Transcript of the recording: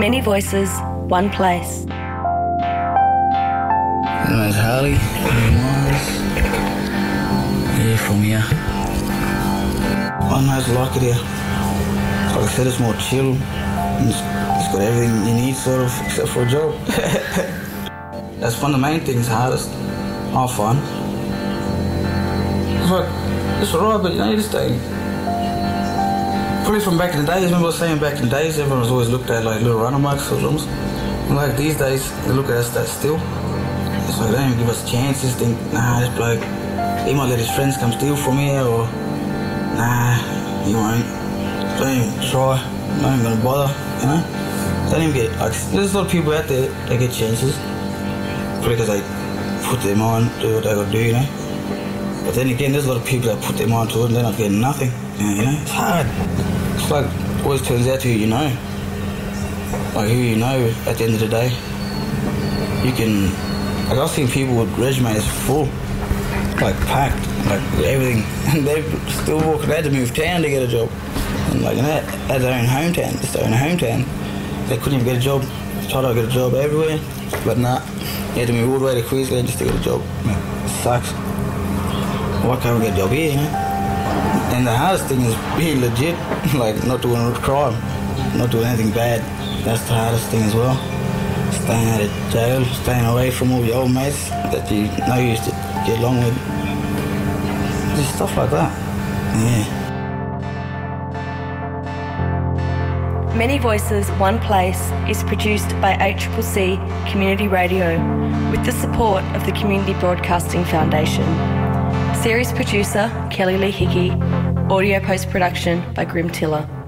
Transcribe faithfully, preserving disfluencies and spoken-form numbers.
Many voices, one place. My name's Harley. Yeah, from here. I know it's like it here. Like I said, it's more chill. It's, it's got everything you need, sort of, except for a job. That's one of the main things, hardest. Have fun. It's like, it's alright, but you know, you just don't. Probably from back in the days, remember I was saying back in the days, everyone was always looked at like little runner marks or drums. And like these days, they look at us that still. It's like they don't even give us chances, think, nah, this bloke, he might let his friends come steal from here, or nah, he won't. Don't even try, not even gonna bother, you know? Don't even get, like, there's a lot of people out there that get chances. Probably because they put their mind, do what they gotta do, you know? But then again, there's a lot of people that put their mind to it and they're not getting nothing, you know? It's hard. It's like, it always turns out to who you know. Like, who you know at the end of the day. You can, like, I've seen people with resumes full, like, packed, like, everything, and they're still walking, they had to move town to get a job. And, like, in that, at their own hometown, just their own hometown, they couldn't even get a job. Tried to get a job everywhere, but nah, you had to move all the way to Queensland just to get a job. It sucks. Why can't we get a job here, you know? And the hardest thing is being legit, like not doing a crime, not doing anything bad. That's the hardest thing as well. Staying out of jail, staying away from all your old mates that you know you used to get along with. Just stuff like that, yeah. Many Voices, One Place is produced by A C C C Community Radio with the support of the Community Broadcasting Foundation. Series producer Kelly Lee Hickey, audio post-production by Grim Tiller.